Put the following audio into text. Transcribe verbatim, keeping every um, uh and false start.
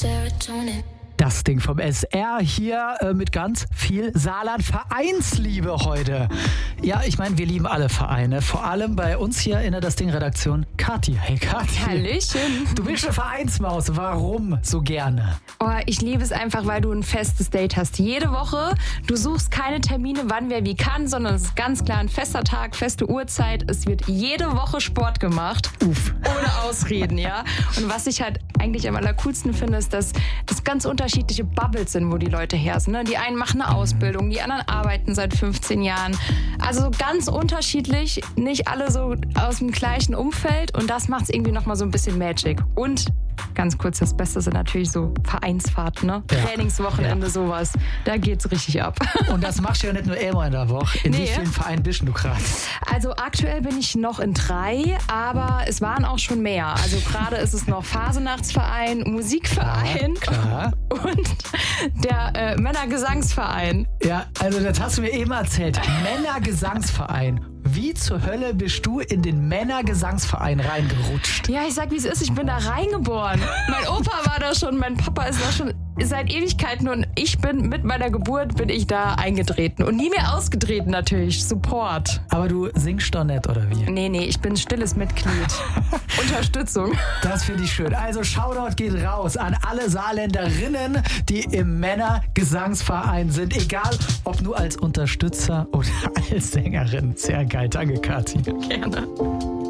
serotonin. Das Ding vom S R hier äh, mit ganz viel Saarland-Vereinsliebe heute. Ja, ich meine, wir lieben alle Vereine. Vor allem bei uns hier in der Das Ding-Redaktion. Kathi, hey Kathi. Hallöchen. Du bist eine Vereinsmaus. Warum so gerne? Oh, ich liebe es einfach, weil du ein festes Date hast. Jede Woche. Du suchst keine Termine, wann wer wie kann, sondern es ist ganz klar ein fester Tag, feste Uhrzeit. Es wird jede Woche Sport gemacht. Uff. Ohne Ausreden, ja. Und was ich halt eigentlich am allercoolsten finde, ist, dass das ganz unterschiedliche Bubbles sind, wo die Leute her sind. Ne? Die einen machen eine Ausbildung, die anderen arbeiten seit fünfzehn Jahren. Also ganz unterschiedlich, nicht alle so aus dem gleichen Umfeld und das macht es irgendwie nochmal so ein bisschen Magic. Und ganz kurz, das Beste sind natürlich so Vereinsfahrten, ne? Ja. Trainingswochenende, Ja. sowas. Da geht's richtig ab. Und das machst du ja nicht nur einmal in der Woche. In Nee. wie vielen Vereinen bist du gerade? Also aktuell bin ich noch in drei, aber es waren auch schon mehr. Also gerade ist es noch Phasenachtsverein, Musikverein Klar. und der äh, Männergesangsverein. Ja, also das hast du mir eben erzählt. Männergesangsverein. Wie zur Hölle bist du in den Männergesangsverein reingerutscht? Ja, ich sag, wie es ist, ich bin da reingeboren. Mein Opa war da schon, mein Papa ist da schon seit Ewigkeiten und ich bin mit meiner Geburt bin ich da eingetreten und nie mehr ausgetreten natürlich. Support. Aber du singst doch nicht, oder wie? Nee, nee, ich bin stilles Mitglied. Unterstützung. Das finde ich schön. Also Shoutout geht raus an alle Saarländerinnen, die im Männergesangsverein sind. Egal, ob nur als Unterstützer oder als Sängerin. Sehr geil. Danke, Kathi. Gerne.